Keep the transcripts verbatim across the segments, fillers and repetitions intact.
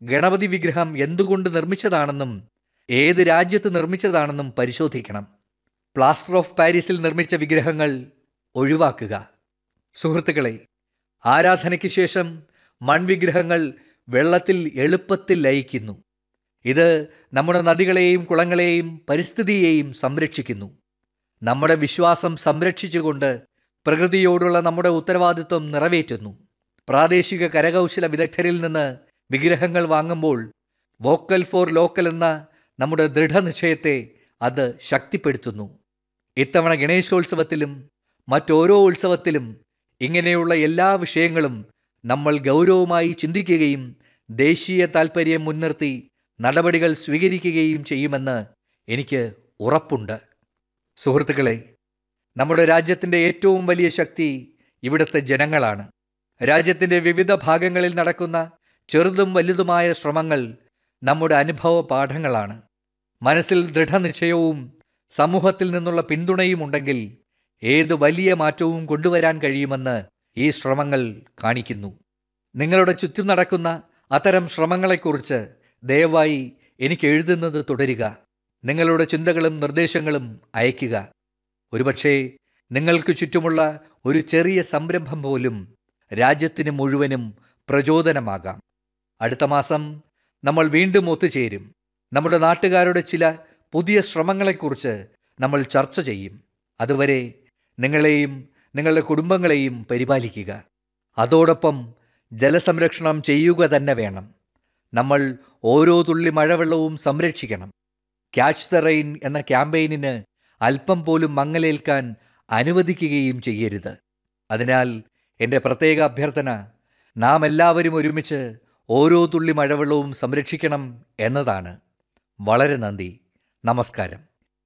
ഗണപതി വിഗ്രഹം എന്തുകൊണ്ട് നിർമ്മിച്ചതാണെന്നും ഏത് രാജ്യത്ത് നിർമ്മിച്ചതാണെന്നും പരിശോധിക്കണം. പ്ലാസ്റ്റർ ഓഫ് പാരീസിൽ നിർമ്മിച്ച വിഗ്രഹങ്ങൾ ഒഴിവാക്കുക. സുഹൃത്തുക്കളെ, ആരാധനയ്ക്ക് ശേഷം മൺവിഗ്രഹങ്ങൾ വെള്ളത്തിൽ എളുപ്പത്തിൽ ലയിക്കുന്നു. ഇത് നമ്മുടെ നദികളെയും കുളങ്ങളെയും പരിസ്ഥിതിയെയും സംരക്ഷിക്കുന്നു. നമ്മുടെ വിശ്വാസം സംരക്ഷിച്ചുകൊണ്ട് പ്രകൃതിയോടുള്ള നമ്മുടെ ഉത്തരവാദിത്വം നിറവേറ്റുന്നു. പ്രാദേശിക കരകൗശല വിദഗ്ധരിൽ നിന്ന് വിഗ്രഹങ്ങൾ വാങ്ങുമ്പോൾ വോക്കൽ ഫോർ ലോക്കൽ എന്ന നമ്മുടെ ദൃഢനിശ്ചയത്തെ അത് ശക്തിപ്പെടുത്തുന്നു. ഇത്തവണ ഗണേശോത്സവത്തിലും മറ്റോരോ ഉത്സവത്തിലും ഇങ്ങനെയുള്ള എല്ലാ വിഷയങ്ങളും നമ്മൾ ഗൗരവമായി ചിന്തിക്കുകയും ദേശീയ താൽപ്പര്യം മുൻനിർത്തി നടപടികൾ സ്വീകരിക്കുകയും ചെയ്യുമെന്ന് എനിക്ക് ഉറപ്പുണ്ട്. സുഹൃത്തുക്കളെ, നമ്മുടെ രാജ്യത്തിൻ്റെ ഏറ്റവും വലിയ ശക്തി ഇവിടുത്തെ ജനങ്ങളാണ്. രാജ്യത്തിൻ്റെ വിവിധ ഭാഗങ്ങളിൽ നടക്കുന്ന ചെറുതും വലുതുമായ ശ്രമങ്ങൾ നമ്മുടെ അനുഭവ പാഠങ്ങളാണ്. മനസ്സിൽ ദൃഢനിശ്ചയവും സമൂഹത്തിൽ നിന്നുള്ള പിന്തുണയും ഉണ്ടെങ്കിൽ ഏത് വലിയ മാറ്റവും കൊണ്ടുവരാൻ കഴിയുമെന്ന് ഈ ശ്രമങ്ങൾ കാണിക്കുന്നു. നിങ്ങളുടെ ചുറ്റും നടക്കുന്ന അത്തരം ശ്രമങ്ങളെക്കുറിച്ച് ദയവായി എനിക്ക് എഴുതുന്നത് തുടരുക. നിങ്ങളുടെ ചിന്തകളും നിർദ്ദേശങ്ങളും അയയ്ക്കുക. ഒരുപക്ഷേ നിങ്ങൾക്ക് ചുറ്റുമുള്ള ഒരു ചെറിയ സംരംഭം പോലും രാജ്യത്തിന് മുഴുവനും പ്രചോദനമാകാം. അടുത്ത മാസം നമ്മൾ വീണ്ടും ഒത്തുചേരും. നമ്മുടെ നാട്ടുകാരുടെ ചില പുതിയ ശ്രമങ്ങളെക്കുറിച്ച് നമ്മൾ ചർച്ച ചെയ്യും. അതുവരെ നിങ്ങളെയും നിങ്ങളുടെ കുടുംബങ്ങളെയും പരിപാലിക്കുക. അതോടൊപ്പം ജലസംരക്ഷണം ചെയ്യുക തന്നെ വേണം. നമ്മൾ ഓരോ തുള്ളി മഴവെള്ളവും സംരക്ഷിക്കണം. ക്യാച്ച് ദ റെയിൻ എന്ന ക്യാമ്പയിനിന് അല്പം പോലും മങ്ങലേൽക്കാൻ അനുവദിക്കുകയും ചെയ്യരുത്. അതിനാൽ എൻ്റെ പ്രത്യേക അഭ്യർത്ഥന, നാം എല്ലാവരും ഒരുമിച്ച് ഓരോ തുള്ളി മഴവെള്ളവും സംരക്ഷിക്കണം എന്നതാണ്. വളരെ നന്ദി. നമസ്കാരം.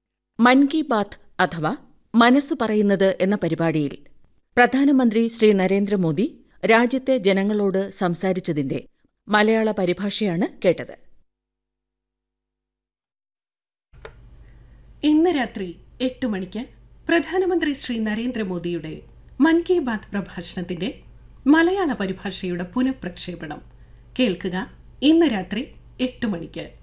മൻ കി ബാത്ത് അഥവാ മനസ്സു പറയുന്നത് എന്ന പരിപാടിയിൽ പ്രധാനമന്ത്രി ശ്രീ നരേന്ദ്രമോദി രാജ്യത്തെ ജനങ്ങളോട് സംസാരിച്ചതിന്റെ മലയാള പരിഭാഷയാണ് കേട്ടത്. ഇന്ന് രാത്രി എട്ട് മണിക്ക് പ്രധാനമന്ത്രി ശ്രീ നരേന്ദ്രമോദിയുടെ മൻ കി ബാത്ത് പ്രഭാഷണത്തിന്റെ മലയാള പരിഭാഷയുടെ പുനഃപ്രക്ഷേപണം കേൾക്കുക. ഇന്ന് രാത്രി എട്ട് മണിക്ക്.